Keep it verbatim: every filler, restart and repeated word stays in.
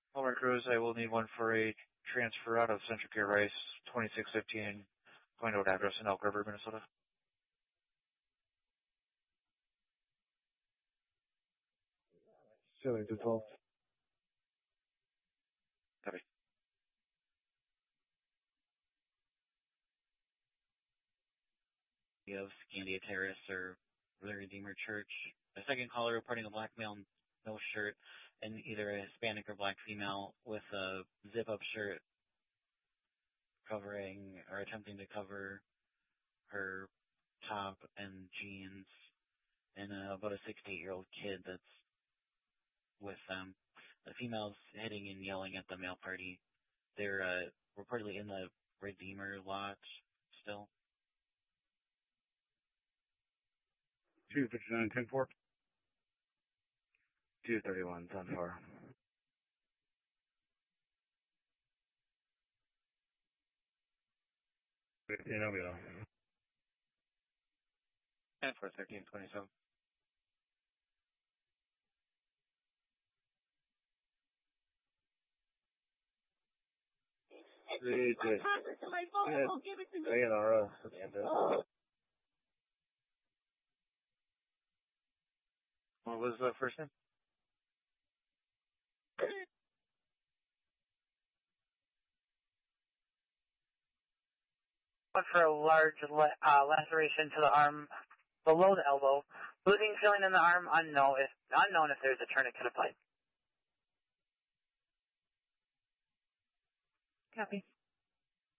Palmer Cruz, I will need one for a transfer out of Central Care Rice, twenty-six fifteen, going out address in Elk River, Minnesota. Ceiling to twelve. Copy. Of Scandia Terrace or the Redeemer Church. A second caller reporting a black male, no shirt, and either a Hispanic or black female with a zip-up shirt covering or attempting to cover her top and jeans, and uh, about a six to eight-year-old kid that's with them. The female's hitting and yelling at the male party. They're uh, reportedly in the Redeemer lot still. two fifty-nine, ten four. two thirty-one, ten four. In Oviedo. ten four, thirteen twenty-seven. Three, two. My phone, Yeah. don't give it to me. A N R S. What was the first name? One for a large le- uh, laceration to the arm below the elbow. Bleeding, feeling in the arm, unknown if, unknown if there's a tourniquet applied. Copy.